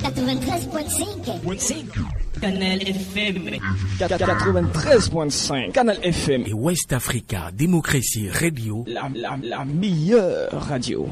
93.5. Canal FM. 93.5. Canal FM. Et West Africa Démocratie Radio. La meilleure radio.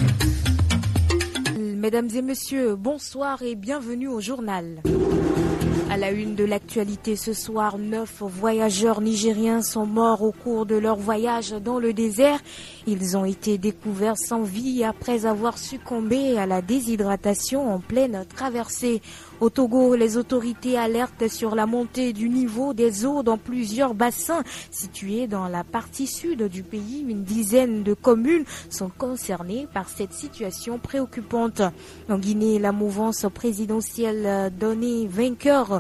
Mesdames et messieurs, bonsoir et bienvenue au journal. À la une de l'actualité ce soir, 9 voyageurs nigériens sont morts au cours de leur voyage dans le désert. Ils ont été découverts sans vie après avoir succombé à la déshydratation en pleine traversée. Au Togo, les autorités alertent sur la montée du niveau des eaux dans plusieurs bassins situés dans la partie sud du pays. Une dizaine de communes sont concernées par cette situation préoccupante. En Guinée, la mouvance présidentielle donne vainqueur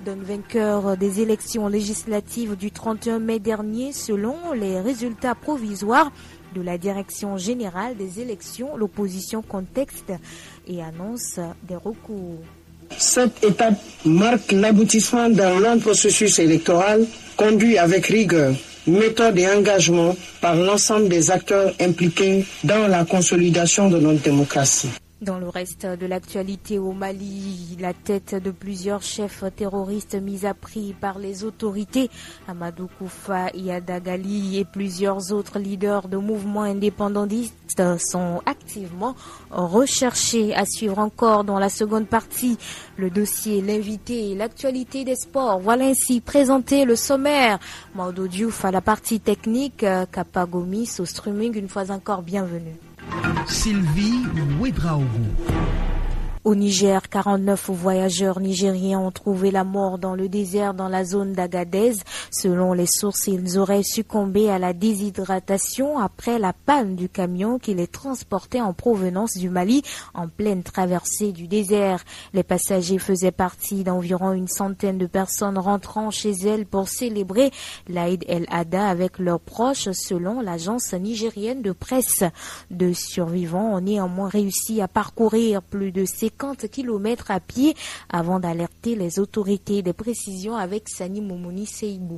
des élections législatives du 31 mai dernier selon les résultats provisoires de la Direction générale des élections. L'opposition contexte et annonce des recours. Cette étape marque l'aboutissement d'un long processus électoral conduit avec rigueur, méthode et engagement par l'ensemble des acteurs impliqués dans la consolidation de notre démocratie. Dans le reste de l'actualité au Mali, la tête de plusieurs chefs terroristes mis à prix par les autorités, Amadou Koufa, Iyada Gali et plusieurs autres leaders de mouvements indépendantistes sont activement recherchés. À suivre encore dans la seconde partie, le dossier, l'invité et l'actualité des sports. Voilà ainsi présenté le sommaire. Maodo Diouf à la partie technique, Kapa Gomis au streaming. Une fois encore, bienvenue. Sylvie Ouedraogo. Au Niger, 49 voyageurs nigériens ont trouvé la mort dans le désert dans la zone d'Agadez. Selon les sources, ils auraient succombé à la déshydratation après la panne du camion qui les transportait en provenance du Mali en pleine traversée du désert. Les passagers faisaient partie d'environ une centaine de personnes rentrant chez elles pour célébrer l'Aïd el-Adha avec leurs proches, selon l'agence nigérienne de presse. Deux survivants ont néanmoins réussi à parcourir plus de 50 km à pied avant d'alerter les autorités. Des précisions avec Sani Moumouni Seibou.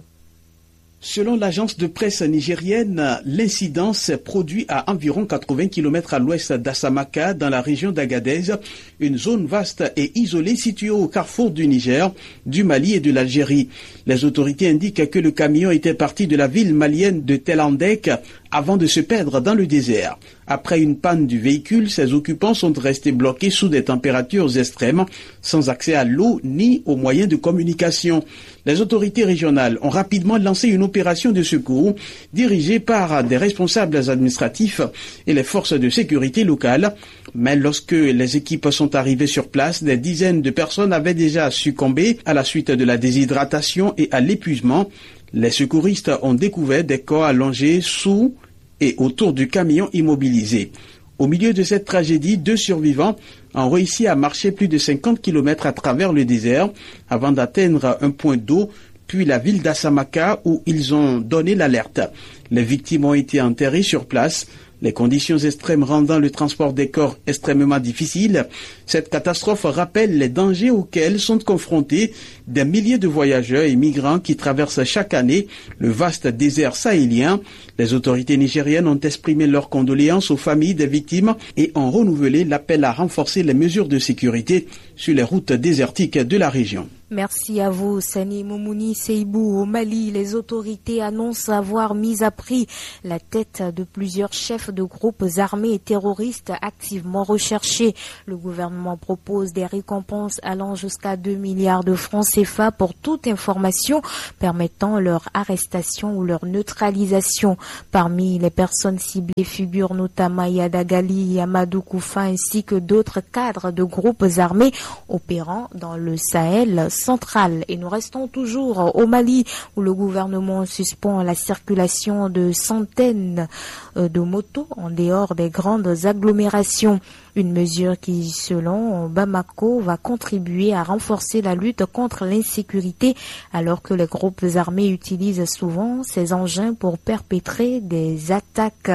Selon l'agence de presse nigérienne, l'incident s'est produit à environ 80 km à l'ouest d'Assamaka, dans la région d'Agadez, une zone vaste et isolée située au carrefour du Niger, du Mali et de l'Algérie. Les autorités indiquent que le camion était parti de la ville malienne de Telandek avant de se perdre dans le désert. Après une panne du véhicule, ses occupants sont restés bloqués sous des températures extrêmes, sans accès à l'eau ni aux moyens de communication. Les autorités régionales ont rapidement lancé une opération de secours dirigée par des responsables administratifs et les forces de sécurité locales. Mais lorsque les équipes sont arrivées sur place, des dizaines de personnes avaient déjà succombé à la suite de la déshydratation et à l'épuisement. Les secouristes ont découvert des corps allongés sous et autour du camion immobilisé. Au milieu de cette tragédie, 2 survivants ont réussi à marcher plus de 50 km à travers le désert avant d'atteindre un point d'eau, puis la ville d'Assamaka où ils ont donné l'alerte. Les victimes ont été enterrées sur place. Les conditions extrêmes rendant le transport des corps extrêmement difficile. Cette catastrophe rappelle les dangers auxquels sont confrontés des milliers de voyageurs et migrants qui traversent chaque année le vaste désert sahélien. Les autorités nigériennes ont exprimé leurs condoléances aux familles des victimes et ont renouvelé l'appel à renforcer les mesures de sécurité sur les routes désertiques de la région. Merci à vous, Sani Moumouni Seibou. Au Mali, les autorités annoncent avoir mis à prix la tête de plusieurs chefs de groupes armés et terroristes activement recherchés. Le gouvernement propose des récompenses allant jusqu'à 2 milliards de francs CFA pour toute information permettant leur arrestation ou leur neutralisation. Parmi les personnes ciblées figurent notamment Iyada Gali et Amadou Koufa ainsi que d'autres cadres de groupes armés opérant dans le Sahel central. Et nous restons toujours au Mali où le gouvernement suspend la circulation de centaines de motos en dehors des grandes agglomérations. Une mesure qui, selon Bamako, va contribuer à renforcer la lutte contre l'insécurité alors que les groupes armés utilisent souvent ces engins pour perpétrer des attaques.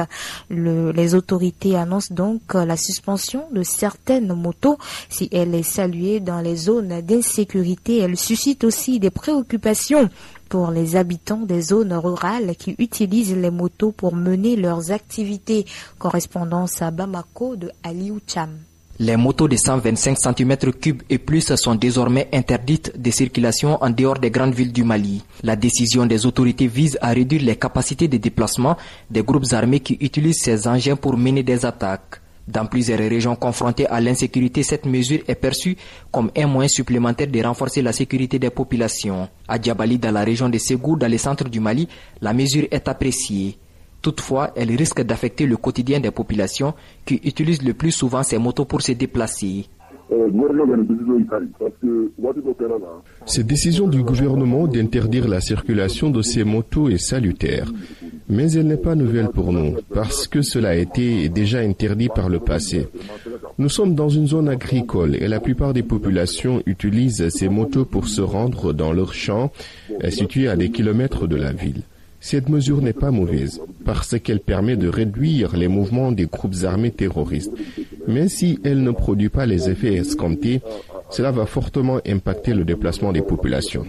Les autorités annoncent donc la suspension de certaines motos. Si elle est saluée dans les zones d'insécurité, elle suscite aussi des préoccupations pour les habitants des zones rurales qui utilisent les motos pour mener leurs activités. Correspondance à Bamako de Aliou Cham. Les motos de 125 cm3 et plus sont désormais interdites de circulation en dehors des grandes villes du Mali. La décision des autorités vise à réduire les capacités de déplacement des groupes armés qui utilisent ces engins pour mener des attaques. Dans plusieurs régions confrontées à l'insécurité, cette mesure est perçue comme un moyen supplémentaire de renforcer la sécurité des populations. À Djabali, dans la région de Ségou, dans le centre du Mali, la mesure est appréciée. Toutefois, elle risque d'affecter le quotidien des populations qui utilisent le plus souvent ces motos pour se déplacer. Cette décision du gouvernement d'interdire la circulation de ces motos est salutaire. Mais elle n'est pas nouvelle pour nous, parce que cela a été déjà interdit par le passé. Nous sommes dans une zone agricole et la plupart des populations utilisent ces motos pour se rendre dans leurs champs, situés à des kilomètres de la ville. Cette mesure n'est pas mauvaise, parce qu'elle permet de réduire les mouvements des groupes armés terroristes. Mais si elle ne produit pas les effets escomptés, cela va fortement impacter le déplacement des populations.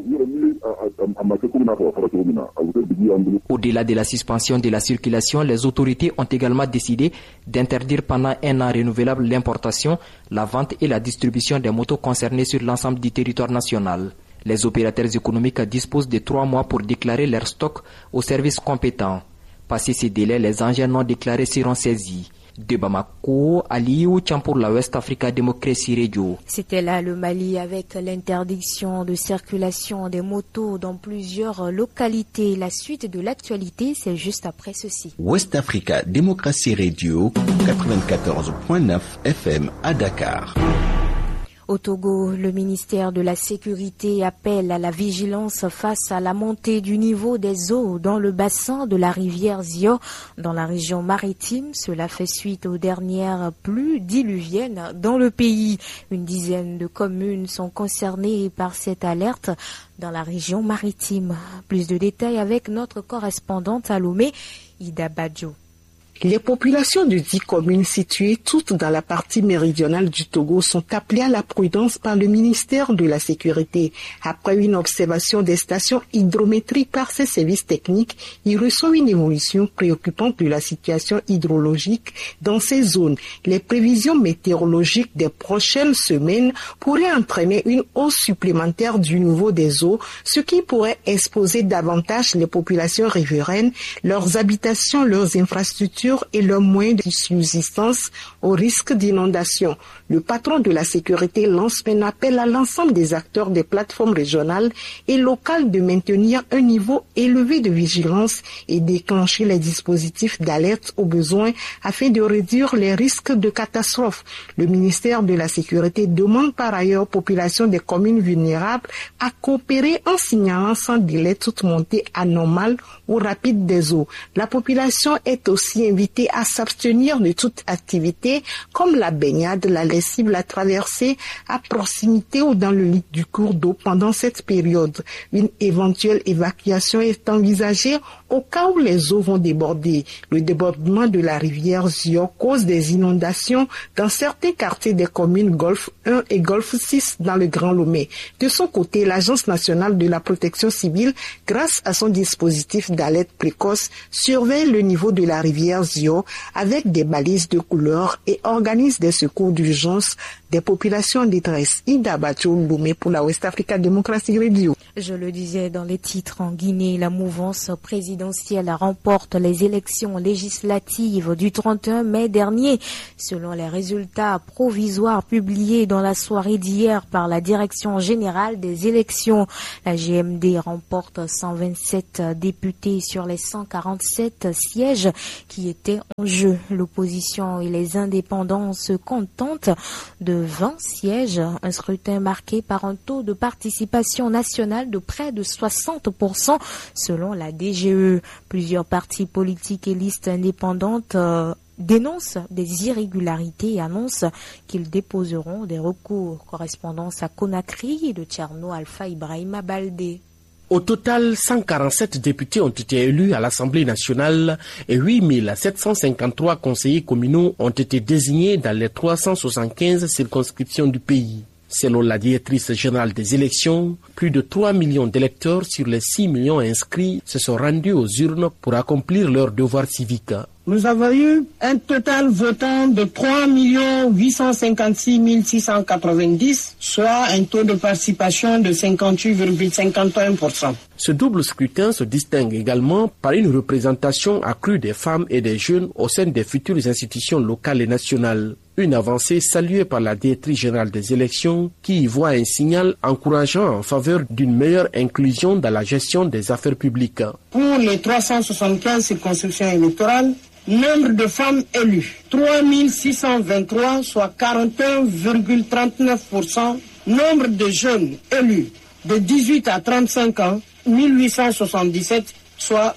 Au-delà de la suspension de la circulation, les autorités ont également décidé d'interdire pendant un an renouvelable l'importation, la vente et la distribution des motos concernées sur l'ensemble du territoire national. Les opérateurs économiques disposent de 3 mois pour déclarer leur stock aux services compétents. Passé ces délais, les engins non déclarés seront saisis. De Bamako, Aliou Tcham pour la West Africa Democracy Radio. C'était là le Mali avec l'interdiction de circulation des motos dans plusieurs localités. La suite de l'actualité, c'est juste après ceci. West Africa Democracy Radio, 94.9 FM à Dakar. Au Togo, le ministère de la Sécurité appelle à la vigilance face à la montée du niveau des eaux dans le bassin de la rivière Zio, dans la région maritime. Cela fait suite aux dernières pluies diluviennes dans le pays. Une dizaine de communes sont concernées par cette alerte dans la région maritime. Plus de détails avec notre correspondante à Lomé, Ida Badjo. Les populations de 10 communes situées toutes dans la partie méridionale du Togo sont appelées à la prudence par le ministère de la Sécurité. Après une observation des stations hydrométriques par ses services techniques, il reçoit une évolution préoccupante de la situation hydrologique dans ces zones. Les prévisions météorologiques des prochaines semaines pourraient entraîner une hausse supplémentaire du niveau des eaux, ce qui pourrait exposer davantage les populations riveraines, leurs habitations, leurs infrastructures et leurs moyens de subsistance au risque d'inondation. Le patron de la sécurité lance un appel à l'ensemble des acteurs des plateformes régionales et locales de maintenir un niveau élevé de vigilance et déclencher les dispositifs d'alerte aux besoins afin de réduire les risques de catastrophe. Le ministère de la Sécurité demande par ailleurs aux populations des communes vulnérables à coopérer en signalant sans délai toute montée anormale ou rapide des eaux. La population est aussi invitée à s'abstenir de toute activité comme la baignade, la lessive, la traversée à proximité ou dans le lit du cours d'eau pendant cette période. Une éventuelle évacuation est envisagée au cas où les eaux vont déborder. Le débordement de la rivière Zio cause des inondations dans certains quartiers des communes Golfe 1 et Golfe 6 dans le Grand Lomé. De son côté, l'Agence nationale de la protection civile, grâce à son dispositif d'alerte précoce, surveille le niveau de la rivière Zio avec des balises de couleur et organise des secours d'urgence des populations en détresse. Ida Bacho Loumé pour la West Africa Democracy Radio. Je le disais dans les titres, en Guinée, la mouvance présidentielle remporte les élections législatives du 31 mai dernier. Selon les résultats provisoires publiés dans la soirée d'hier par la Direction générale des élections, la GMD remporte 127 députés sur les 147 sièges qui étaient en jeu. L'opposition et les indépendants se contentent de 20 sièges, un scrutin marqué par un taux de participation nationale de près de 60% selon la DGE. Plusieurs partis politiques et listes indépendantes dénoncent des irrégularités et annoncent qu'ils déposeront des recours. Correspondance à Conakry de Tcherno Alpha Ibrahima Baldé. Au total, 147 députés ont été élus à l'Assemblée nationale et 8753 conseillers communaux ont été désignés dans les 375 circonscriptions du pays. Selon la directrice générale des élections, plus de 3 millions d'électeurs sur les 6 millions inscrits se sont rendus aux urnes pour accomplir leur devoir civique. nous avons eu un total votant de 3 856 690, soit un taux de participation de 58,51%. Ce double scrutin se distingue également par une représentation accrue des femmes et des jeunes au sein des futures institutions locales et nationales. Une avancée saluée par la directrice générale des élections qui y voit un signal encourageant en faveur d'une meilleure inclusion dans la gestion des affaires publiques. Pour les 375 circonscriptions électorales, nombre de femmes élues, 3 623, soit 41,39%. Nombre de jeunes élus de 18 à 35 ans, 1877, soit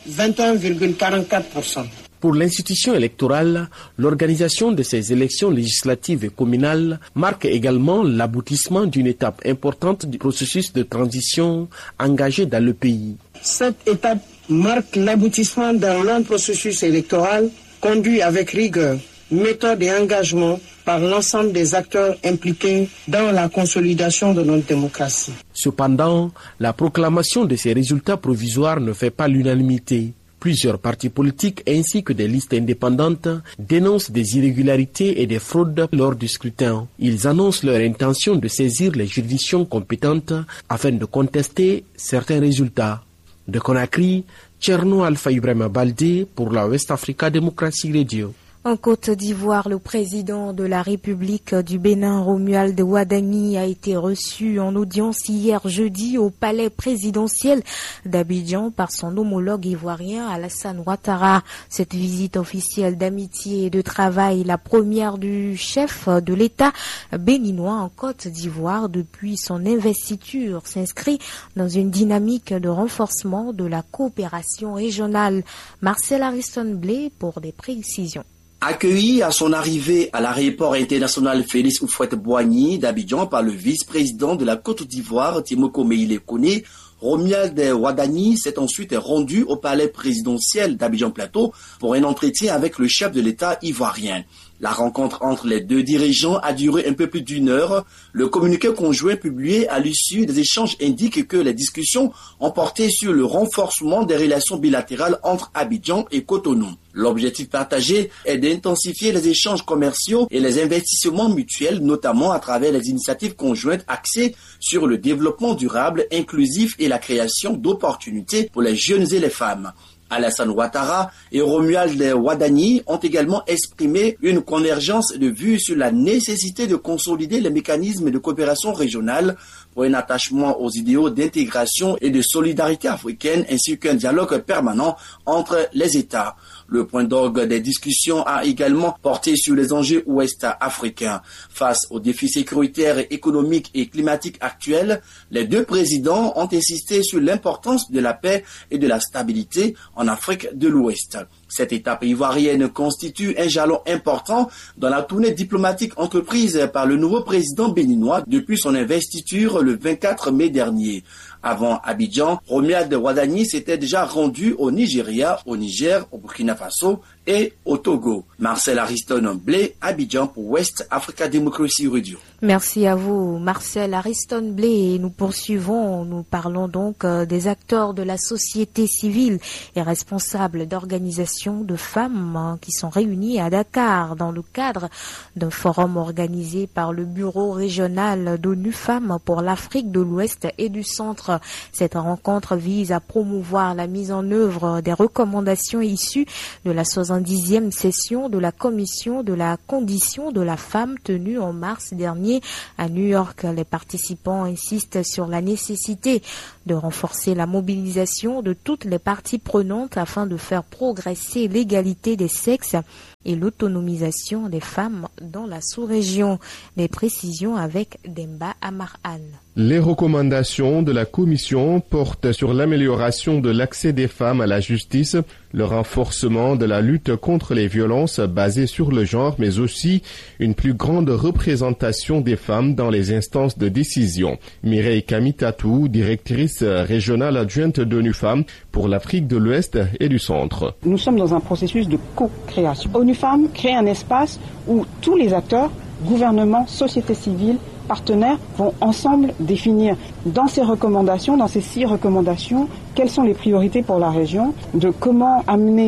21,44%. Pour l'institution électorale, l'organisation de ces élections législatives et communales marque également l'aboutissement d'une étape importante du processus de transition engagé dans le pays. Cette étape marque l'aboutissement d'un long processus électoral conduit avec rigueur, méthode et engagement par l'ensemble des acteurs impliqués dans la consolidation de notre démocratie. Cependant, la proclamation de ces résultats provisoires ne fait pas l'unanimité. Plusieurs partis politiques ainsi que des listes indépendantes dénoncent des irrégularités et des fraudes lors du scrutin. Ils annoncent leur intention de saisir les juridictions compétentes afin de contester certains résultats. De Conakry, Tcherno Alpha Ibrahima Baldé pour la West Africa Democracy Radio. En Côte d'Ivoire, le président de la République du Bénin, Romuald Wadani, a été reçu en audience hier jeudi au palais présidentiel d'Abidjan par son homologue ivoirien Alassane Ouattara. Cette visite officielle d'amitié et de travail, la première du chef de l'État béninois en Côte d'Ivoire depuis son investiture, s'inscrit dans une dynamique de renforcement de la coopération régionale. Marcel Ariston-Blé pour des précisions. Accueilli à son arrivée à l'aéroport international Félix Houphouët-Boigny d'Abidjan par le vice-président de la Côte d'Ivoire, Timoko Meïle Koné, Romuald Wadani s'est ensuite rendu au palais présidentiel d'Abidjan-Plateau pour un entretien avec le chef de l'État ivoirien. La rencontre entre les deux dirigeants a duré un peu plus d'une heure. Le communiqué conjoint publié à l'issue des échanges indique que les discussions ont porté sur le renforcement des relations bilatérales entre Abidjan et Cotonou. L'objectif partagé est d'intensifier les échanges commerciaux et les investissements mutuels, notamment à travers les initiatives conjointes axées sur le développement durable, inclusif et la création d'opportunités pour les jeunes et les femmes. Alassane Ouattara et Romuald Wadani ont également exprimé une convergence de vues sur la nécessité de consolider les mécanismes de coopération régionale pour un attachement aux idéaux d'intégration et de solidarité africaine ainsi qu'un dialogue permanent entre les États. Le point d'orgue des discussions a également porté sur les enjeux ouest-africains. Face aux défis sécuritaires, économiques et climatiques actuels, les deux présidents ont insisté sur l'importance de la paix et de la stabilité en Afrique de l'Ouest. Cette étape ivoirienne constitue un jalon important dans la tournée diplomatique entreprise par le nouveau président béninois depuis son investiture le 24 mai dernier. Avant Abidjan, Romuald Wadani s'était déjà rendu au Nigeria, au Niger, au Burkina Faso et au Togo. Marcel Ariston-Blé, Abidjan pour West Africa Democracy Radio. Merci à vous, Marcel Ariston-Blé. Et nous poursuivons, nous parlons donc des acteurs de la société civile et responsables d'organisations de femmes qui sont réunies à Dakar dans le cadre d'un forum organisé par le Bureau régional d'ONU Femmes pour l'Afrique de l'Ouest et du Centre. Cette rencontre vise à promouvoir la mise en œuvre des recommandations issues de la 70e session de la Commission de la condition de la femme tenue en mars dernier à New York. Les participants insistent sur la nécessité de renforcer la mobilisation de toutes les parties prenantes afin de faire progresser l'égalité des sexes et l'autonomisation des femmes dans la sous-région. Des précisions avec Demba Amarhan. Les recommandations de la Commission portent sur l'amélioration de l'accès des femmes à la justice, le renforcement de la lutte contre les violences basées sur le genre, mais aussi une plus grande représentation des femmes dans les instances de décision. Mireille Kamitatou, directrice régionale adjointe d'ONU Femmes pour l'Afrique de l'Ouest et du Centre. Nous sommes dans un processus de co-création. ONU Femmes crée un espace où tous les acteurs, gouvernement, société civile, partenaires vont ensemble définir dans ces recommandations, dans ces 6 recommandations, quelles sont les priorités pour la région, de comment amener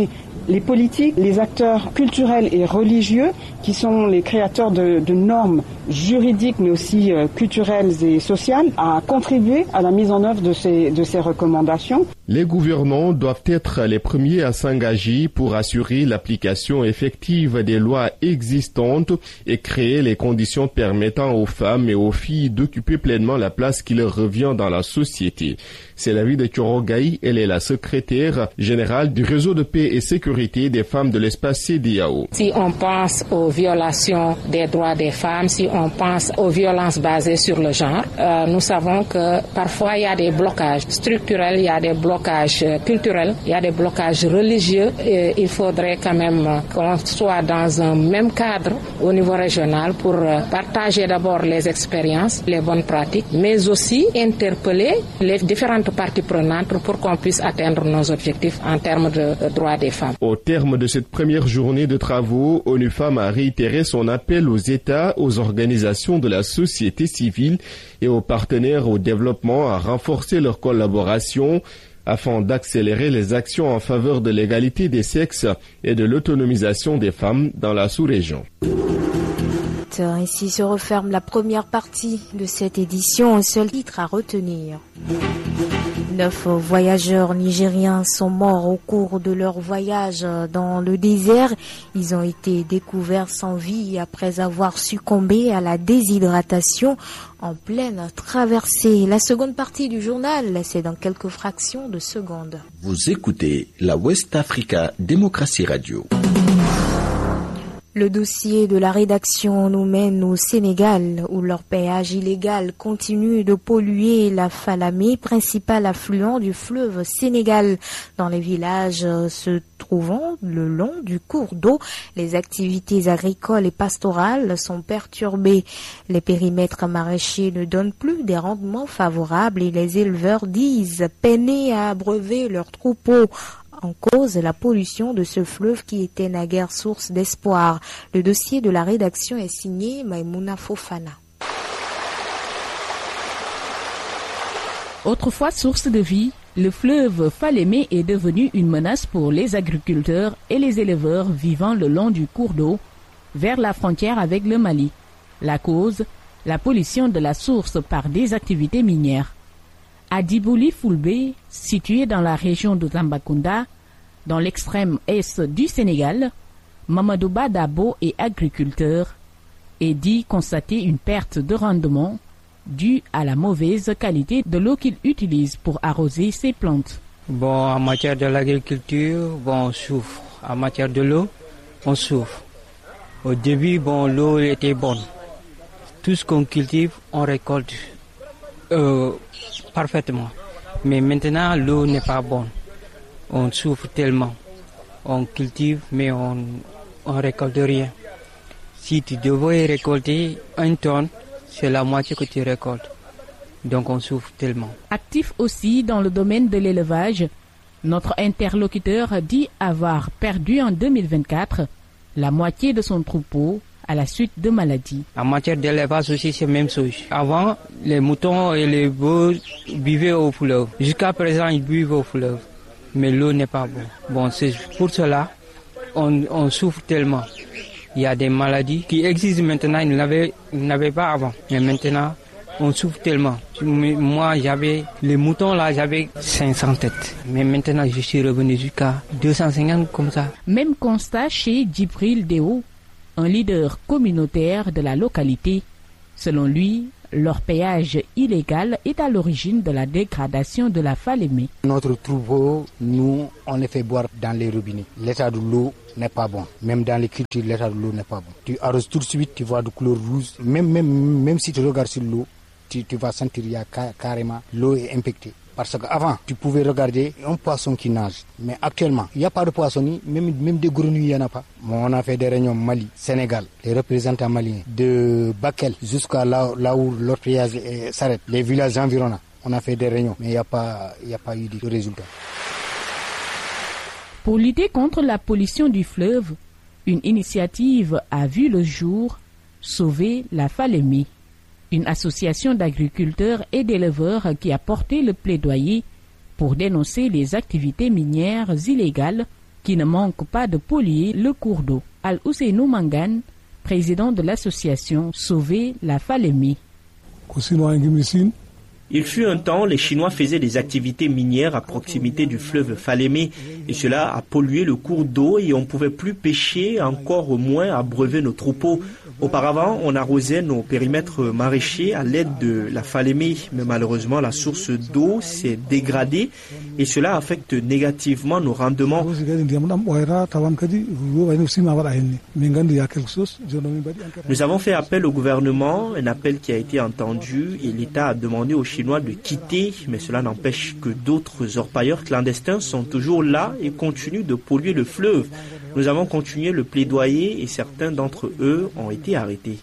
les politiques, les acteurs culturels et religieux qui sont les créateurs de normes juridiques mais aussi culturelles et sociales à contribuer à la mise en œuvre de ces recommandations. Les gouvernants doivent être les premiers à s'engager pour assurer l'application effective des lois existantes et créer les conditions permettant aux femmes et aux filles d'occuper pleinement la place qui leur revient dans la société. C'est l'avis de Thiorogaï, elle est la secrétaire générale du réseau de paix et sécurité des femmes de l'espace CEDEAO. Si on pense aux violations des droits des femmes, si on pense aux violences basées sur le genre, nous savons que parfois il y a des blocages structurels, il y a des blocages culturels, il y a des blocages religieux et il faudrait quand même qu'on soit dans un même cadre au niveau régional pour partager d'abord les expériences, les bonnes pratiques, mais aussi interpeller les différentes parties prenantes pour qu'on puisse atteindre nos objectifs en termes de droits des femmes. Au terme de cette première journée de travaux, ONU Femmes a réitéré son appel aux États, aux organisations de la société civile et aux partenaires au développement à renforcer leur collaboration afin d'accélérer les actions en faveur de l'égalité des sexes et de l'autonomisation des femmes dans la sous-région. Ainsi se referme la première partie de cette édition. Un seul titre à retenir. 9 voyageurs nigériens sont morts au cours de leur voyage dans le désert. Ils ont été découverts sans vie après avoir succombé à la déshydratation en pleine traversée. La seconde partie du journal, c'est dans quelques fractions de secondes. Vous écoutez la West Africa Démocratie Radio. Le dossier de la rédaction nous mène au Sénégal, où leur péage illégal continue de polluer la Falémé, principal affluent du fleuve Sénégal. Dans les villages se trouvant le long du cours d'eau, les activités agricoles et pastorales sont perturbées. Les périmètres maraîchers ne donnent plus des rendements favorables et les éleveurs disent peiner à abreuver leurs troupeaux. En cause, la pollution de ce fleuve qui était naguère source d'espoir. Le dossier de la rédaction est signé Maïmouna Fofana. Autrefois source de vie, le fleuve Falémé est devenu une menace pour les agriculteurs et les éleveurs vivant le long du cours d'eau vers la frontière avec le Mali. La cause, la pollution de la source par des activités minières. À Dibouli Foulbé, situé dans la région de Tambacounda, dans l'extrême est du Sénégal, Mamadou Badabo est agriculteur et dit constater une perte de rendement due à la mauvaise qualité de l'eau qu'il utilise pour arroser ses plantes. Bon, en matière de l'agriculture, on souffre. En matière de l'eau, on souffre. Au début, l'eau était bonne. Tout ce qu'on cultive, on récolte parfaitement. Mais maintenant, l'eau n'est pas bonne. On souffre tellement. On cultive, mais on récolte rien. Si tu devais récolter 1 tonne, c'est la moitié que tu récoltes. Donc on souffre tellement. Actif aussi dans le domaine de l'élevage, notre interlocuteur dit avoir perdu en 2024 la moitié de son troupeau à la suite de maladies. En matière d'élevage aussi, c'est la même chose. Avant, les moutons et les veaux buvaient au fleuve. Jusqu'à présent, ils buvent au fleuve. Mais l'eau n'est pas bonne. Bon, c'est pour cela on souffre tellement. Il y a des maladies qui existent maintenant, ils n'avaient pas avant. Mais maintenant, on souffre tellement. Moi, les moutons là, j'avais 500 têtes. Mais maintenant, je suis revenu jusqu'à 250 comme ça. Même constat chez Djibril Déo, un leader communautaire de la localité. Selon lui, leur péage illégal est à l'origine de la dégradation de la Falémé. Notre troupeau, nous, on les fait boire dans les robinets. L'état de l'eau n'est pas bon. Même dans les cultures, l'état de l'eau n'est pas bon. Tu arroses tout de suite, tu vois de couleur rouge. Même si tu regardes sur l'eau, tu vas sentir qu'il y a carrément l'eau est infectée. Parce qu'avant, tu pouvais regarder un poisson qui nage. Mais actuellement, il n'y a pas de poissonnerie, même des grenouilles, il n'y en a pas. On a fait des réunions Mali, Sénégal, les représentants maliens, de Bakel jusqu'à là où leur péage s'arrête, les villages environnants. On a fait des réunions, mais il n'y a pas eu de résultat. Pour lutter contre la pollution du fleuve, une initiative a vu le jour, Sauver la Falémé. Une association d'agriculteurs et d'éleveurs qui a porté le plaidoyer pour dénoncer les activités minières illégales qui ne manque pas de polluer le cours d'eau. Al-Ousseinou Mangane, président de l'association Sauver la Falémé. Il fut un temps, les Chinois faisaient des activités minières à proximité du fleuve Falémé et cela a pollué le cours d'eau et on ne pouvait plus pêcher, encore moins abreuver nos troupeaux. Auparavant, on arrosait nos périmètres maraîchers à l'aide de la Falémé, mais malheureusement la source d'eau s'est dégradée et cela affecte négativement nos rendements. Nous avons fait appel au gouvernement, un appel qui a été entendu et l'État a demandé aux Chinois de quitter, mais cela n'empêche que d'autres orpailleurs clandestins sont toujours là et continuent de polluer le fleuve. Nous avons continué le plaidoyer et certains d'entre eux ont été arrêtés.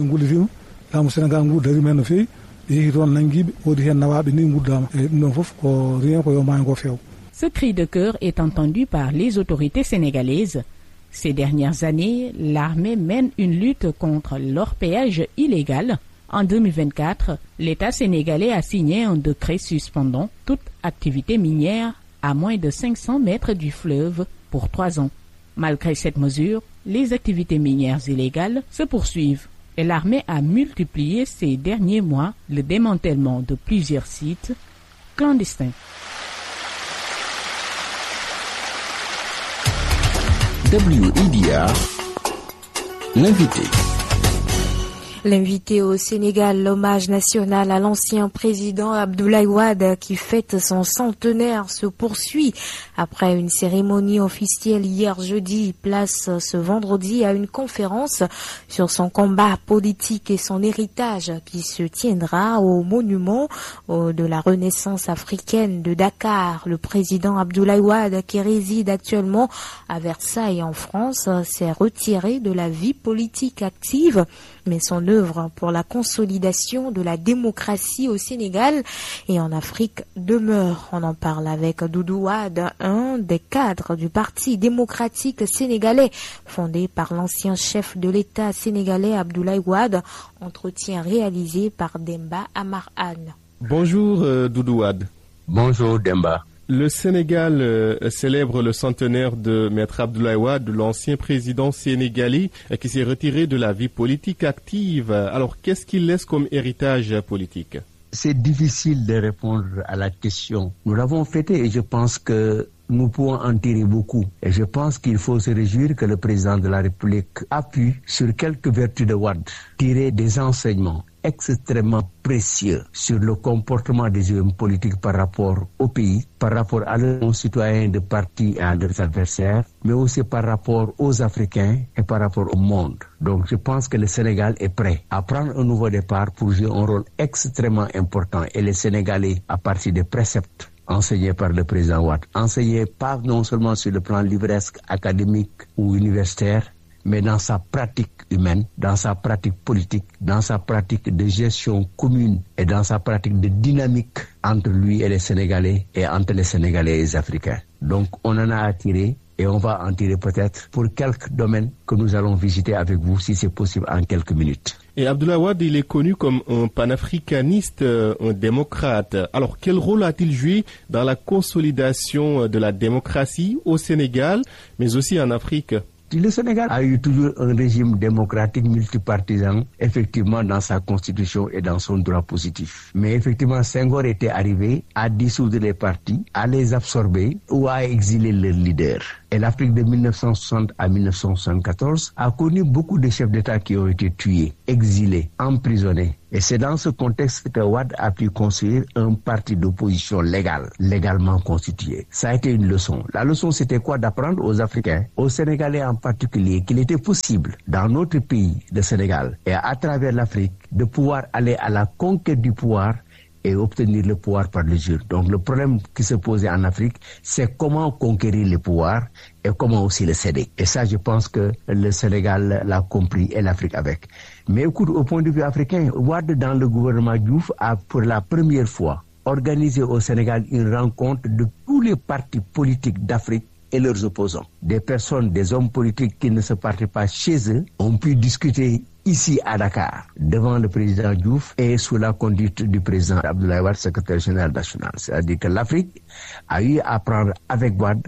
Ce cri de cœur est entendu par les autorités sénégalaises. Ces dernières années, l'armée mène une lutte contre l'orpaillage illégal. En 2024, l'État sénégalais a signé un décret suspendant toute activité minière à moins de 500 mètres du fleuve pour 3 ans. Malgré cette mesure, les activités minières illégales se poursuivent et l'armée a multiplié ces derniers mois le démantèlement de plusieurs sites clandestins. WIDR, l'invité. L'invité au Sénégal, l'hommage national à l'ancien président Abdoulaye Wade qui fête son centenaire se poursuit. Après une cérémonie officielle hier jeudi, place ce vendredi à une conférence sur son combat politique et son héritage qui se tiendra au monument de la Renaissance africaine de Dakar. Le président Abdoulaye Wade, qui réside actuellement à Versailles en France, s'est retiré de la vie politique active, mais son œuvre pour la consolidation de la démocratie au Sénégal et en Afrique demeure. On en parle avec Doudou Wade, un des cadres du Parti démocratique sénégalais, fondé par l'ancien chef de l'État sénégalais Abdoulaye Wade. Entretien réalisé par Demba Amarhan. Bonjour Doudou Wade. Bonjour Demba. Le Sénégal célèbre le centenaire de Maître Abdoulaye Wade, l'ancien président sénégalais qui s'est retiré de la vie politique active. Alors, qu'est-ce qu'il laisse comme héritage politique? C'est difficile de répondre à la question. Nous l'avons fêté et je pense que nous pouvons en tirer beaucoup. Et je pense qu'il faut se réjouir que le président de la République appuie sur quelques vertus de Wade, tirer des enseignements extrêmement précieux sur le comportement des hommes politiques par rapport au pays, par rapport à leurs concitoyens de partis et à leurs adversaires, mais aussi par rapport aux Africains et par rapport au monde. Donc je pense que le Sénégal est prêt à prendre un nouveau départ pour jouer un rôle extrêmement important. Et les Sénégalais, à partir des préceptes enseignés par le président Wade, enseignés pas non seulement sur le plan livresque, académique ou universitaire, mais dans sa pratique humaine, dans sa pratique politique, dans sa pratique de gestion commune et dans sa pratique de dynamique entre lui et les Sénégalais et entre les Sénégalais et les Africains. Donc on en a attiré et on va en tirer peut-être pour quelques domaines que nous allons visiter avec vous si c'est possible en quelques minutes. Et Abdoulaye Wade, il est connu comme un panafricaniste, un démocrate. Alors, quel rôle a-t-il joué dans la consolidation de la démocratie au Sénégal, mais aussi en Afrique? Le Sénégal a eu toujours un régime démocratique multipartisan, effectivement dans sa constitution et dans son droit positif. Mais effectivement, Senghor était arrivé à dissoudre les partis, à les absorber ou à exiler leurs leaders. Et l'Afrique de 1960 à 1974 a connu beaucoup de chefs d'État qui ont été tués, exilés, emprisonnés. Et c'est dans ce contexte que Wade a pu construire un parti d'opposition légal, légalement constitué. Ça a été une leçon. La leçon, c'était quoi? D'apprendre aux Africains, aux Sénégalais en particulier, qu'il était possible, dans notre pays, le Sénégal, et à travers l'Afrique, de pouvoir aller à la conquête du pouvoir et obtenir le pouvoir par le jeu. Donc le problème qui se posait en Afrique, c'est comment conquérir le pouvoir et comment aussi le céder. Et ça, je pense que le Sénégal l'a compris et l'Afrique avec. Mais écoute, au point de vue africain, Wade dans le gouvernement Diouf a pour la première fois organisé au Sénégal une rencontre de tous les partis politiques d'Afrique et leurs opposants. Des personnes, des hommes politiques qui ne se partaient pas chez eux ont pu discuter ici à Dakar, devant le président Diouf et sous la conduite du président Abdoulaye Wade, secrétaire général national. C'est-à-dire que l'Afrique a eu à apprendre avec Wade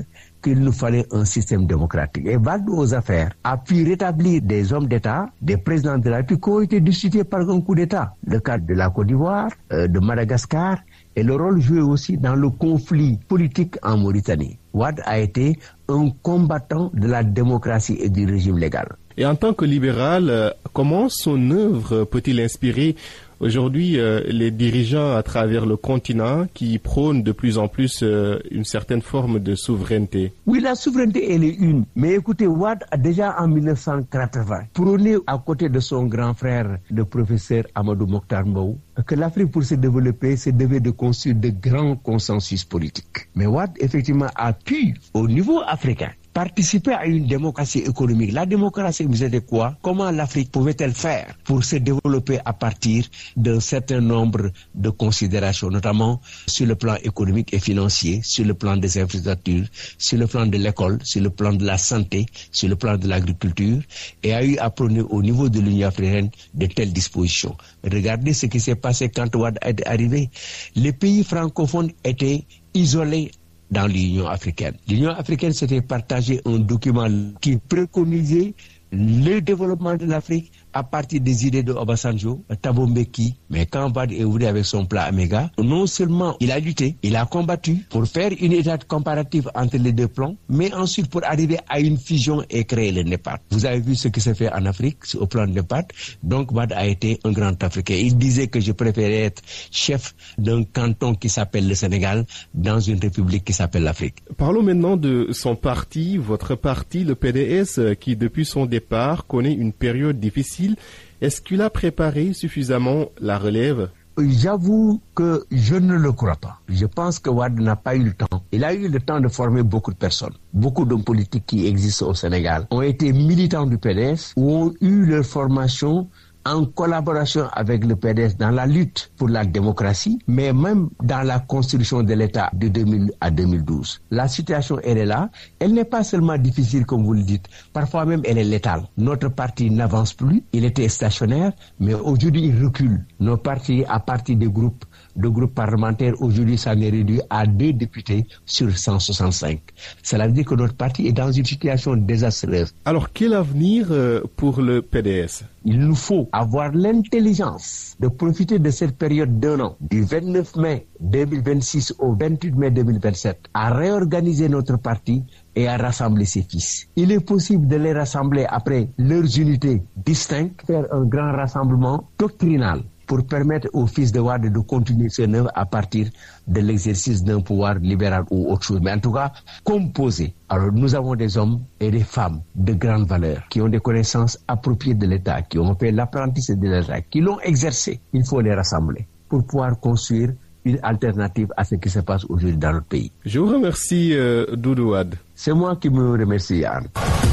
qu'il nous fallait un système démocratique. Et Wade aux affaires a pu rétablir des hommes d'État, des présidents de la République qui ont été destitués par un coup d'État. Le cas de la Côte d'Ivoire, de Madagascar, et le rôle joué aussi dans le conflit politique en Mauritanie. Wade a été un combattant de la démocratie et du régime légal. Et en tant que libéral, comment son œuvre peut-il inspirer aujourd'hui les dirigeants à travers le continent qui prônent de plus en plus une certaine forme de souveraineté? Oui, la souveraineté, elle est une. Mais écoutez, Wade a déjà en 1980 prôné à côté de son grand frère, le professeur Amadou Mokhtar Mbow, que l'Afrique, pour se développer, se devait de construire de grands consensus politiques. Mais Wade, effectivement, a pu, au niveau africain, participer à une démocratie économique. La démocratie, vous savez quoi? Comment l'Afrique pouvait-elle faire pour se développer à partir d'un certain nombre de considérations, notamment sur le plan économique et financier, sur le plan des infrastructures, sur le plan de l'école, sur le plan de la santé, sur le plan de l'agriculture, et a eu à prôner au niveau de l'Union africaine de telles dispositions. Regardez ce qui s'est passé quand Wade est arrivé. Les pays francophones étaient isolés dans l'Union africaine. L'Union africaine s'était partagé un document qui préconisait le développement de l'Afrique à partir des idées de Obasanjo, Thabo Mbeki. Mais quand Wade est venu avec son plan Améga, non seulement il a lutté, il a combattu pour faire une étude comparative entre les deux plans, mais ensuite pour arriver à une fusion et créer le NEPAD. Vous avez vu ce qui s'est fait en Afrique au plan de NEPAD. Donc Wade a été un grand Africain. Il disait que je préférais être chef d'un canton qui s'appelle le Sénégal dans une république qui s'appelle l'Afrique. Parlons maintenant de son parti, votre parti, le PDS, qui depuis son départ connaît une période difficile. Est-ce qu'il a préparé suffisamment la relève? J'avoue que je ne le crois pas. Je pense que Wade n'a pas eu le temps. Il a eu le temps de former beaucoup de personnes. Beaucoup d'hommes politiques qui existent au Sénégal ont été militants du PDS ou ont eu leur formation en collaboration avec le PDS dans la lutte pour la démocratie, mais même dans la construction de l'État de 2000 à 2012. La situation, elle est là. Elle n'est pas seulement difficile, comme vous le dites. Parfois même, elle est létale. Notre parti n'avance plus. Il était stationnaire, mais aujourd'hui, il recule. Nos partis, à partir des groupes parlementaires, aujourd'hui, ça n'est réduit à 2 députés sur 165. Cela veut dire que notre parti est dans une situation désastreuse. Alors, quel avenir pour le PDS? Il nous faut avoir l'intelligence de profiter de cette période d'un an, du 29 mai 2026 au 28 mai 2027, à réorganiser notre parti et à rassembler ses fils. Il est possible de les rassembler après leurs unités distinctes, faire un grand rassemblement doctrinal pour permettre aux fils de Wade de continuer son œuvre à partir de l'exercice d'un pouvoir libéral ou autre chose. Mais en tout cas, composé. Alors nous avons des hommes et des femmes de grande valeur qui ont des connaissances appropriées de l'État, qui ont fait l'apprentissage de l'État, qui l'ont exercé. Il faut les rassembler pour pouvoir construire une alternative à ce qui se passe aujourd'hui dans notre pays. Je vous remercie, Doudou Wade. C'est moi qui me remercie, Yann.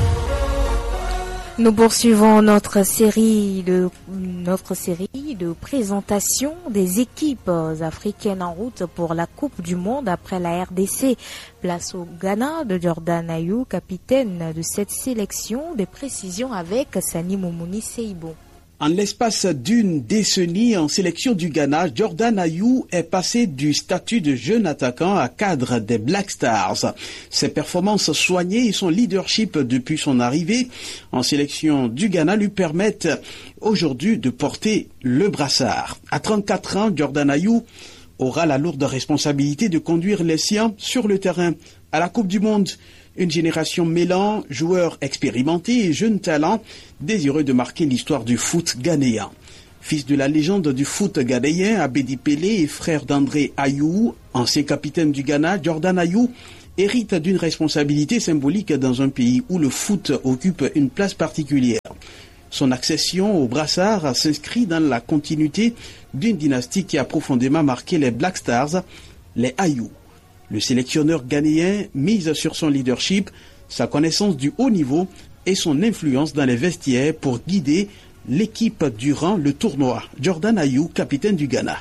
Nous poursuivons notre série de présentation des équipes africaines en route pour la Coupe du Monde après la RDC. Place au Ghana de Jordan Ayew, capitaine de cette sélection. Des précisions avec Sani Moumouni Seibo. En l'espace d'une décennie en sélection du Ghana, Jordan Ayew est passé du statut de jeune attaquant à cadre des Black Stars. Ses performances soignées et son leadership depuis son arrivée en sélection du Ghana lui permettent aujourd'hui de porter le brassard. À 34 ans, Jordan Ayew aura la lourde responsabilité de conduire les siens sur le terrain à la Coupe du Monde. Une génération mêlant joueurs expérimentés et jeunes talents désireux de marquer l'histoire du foot ghanéen. Fils de la légende du foot ghanéen, Abedi Pelé, et frère d'André Ayew, ancien capitaine du Ghana, Jordan Ayew hérite d'une responsabilité symbolique dans un pays où le foot occupe une place particulière. Son accession au brassard s'inscrit dans la continuité d'une dynastie qui a profondément marqué les Black Stars, les Ayew. Le sélectionneur ghanéen mise sur son leadership, sa connaissance du haut niveau et son influence dans les vestiaires pour guider l'équipe durant le tournoi. Jordan Ayew, capitaine du Ghana.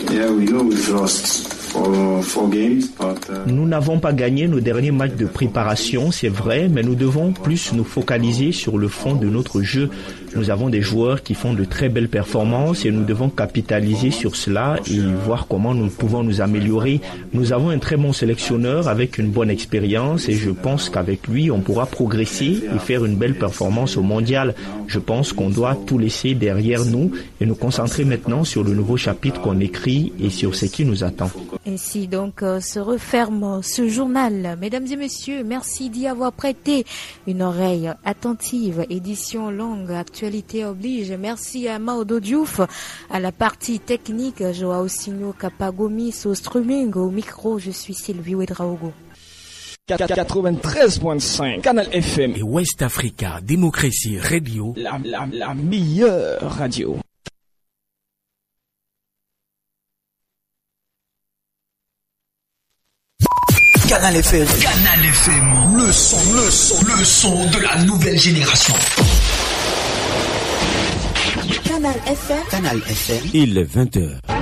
Nous n'avons pas gagné nos derniers matchs de préparation, c'est vrai, mais nous devons plus nous focaliser sur le fond de notre jeu. Nous avons des joueurs qui font de très belles performances et nous devons capitaliser sur cela et voir comment nous pouvons nous améliorer. Nous avons un très bon sélectionneur avec une bonne expérience et je pense qu'avec lui, on pourra progresser et faire une belle performance au mondial. Je pense qu'on doit tout laisser derrière nous et nous concentrer maintenant sur le nouveau chapitre qu'on écrit et sur ce qui nous attend. Ainsi donc se referme ce journal. Mesdames et messieurs, merci d'y avoir prêté une oreille attentive. Édition longue, actualité oblige. Merci à Maodo Diouf, à la partie technique, Joao Signo Kapagomis au streaming, au micro, je suis Sylvie Ouedraogo. 93.5 Canal FM et West Africa Démocratie Radio, la meilleure radio. Canal FM, le son de la nouvelle génération. Canal FM. Il est 20h.